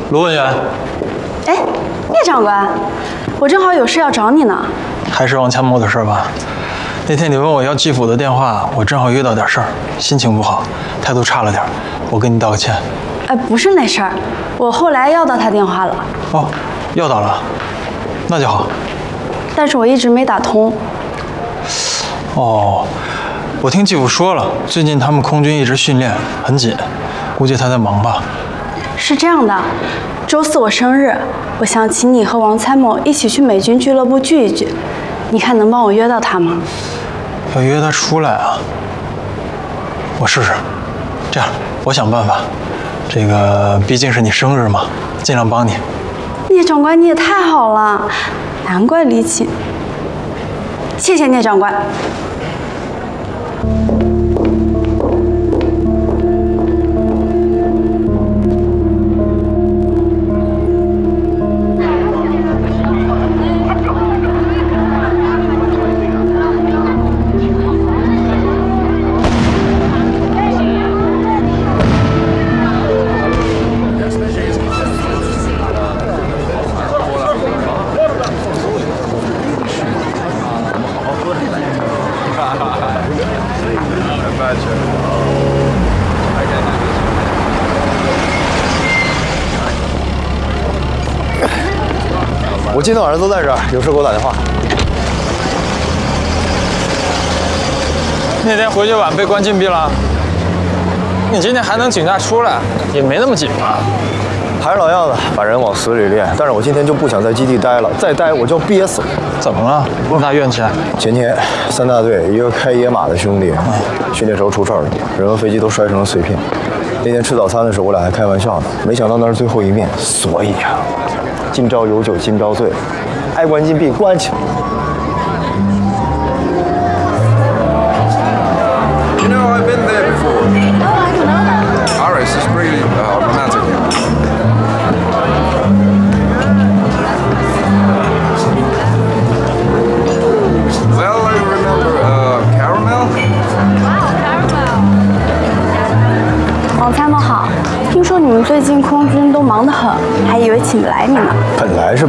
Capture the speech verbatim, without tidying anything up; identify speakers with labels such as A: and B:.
A: 卢文员。
B: 哎，聂长官，我正好有事要找你呢。
A: 还是王参谋的事吧？那天你问我要季府的电话，我正好遇到点事儿，心情不好，态度差了点，我跟你道个歉。
B: 哎，不是那事儿，我后来要到他电话了。
A: 哦，要到了，那就好。
B: 但是我一直没打通。
A: 哦，我听季府说了，最近他们空军一直训练很紧，估计他在忙吧。
B: 是这样的，周四我生日，我想请你和王参谋一起去美军俱乐部聚一聚，你看能帮我约到他吗？
A: 要约他出来啊？我试试。这样，我想办法。这个毕竟是你生日嘛，尽量帮你。
B: 聂长官，你也太好了，难怪李启。谢谢聂长官。
C: 我今天晚上都在这儿，有事给我打电话。
A: 那天回去晚被关禁闭了，你今天还能请假出来，也没那么紧吧？
C: 还是老样子，把人往死里练。但是我今天就不想在基地待了，再待我就要憋死了。
A: 怎么了？那么大怨气？
C: 前天三大队一个开野马的兄弟，训练时候出事了，人和飞机都摔成了碎片。那天吃早餐的时候，我俩还开玩笑呢，没想到那是最后一面。所以啊，今朝有酒今朝醉，爱关禁闭关起来。
D: You know, I've been there before. Aris is really uh, romantic. Well, I remember uh, caramel.
B: Wow, caramel. 王参谋好，听说你们最近空军都忙得很，还以为起不来你呢。
C: 本来是。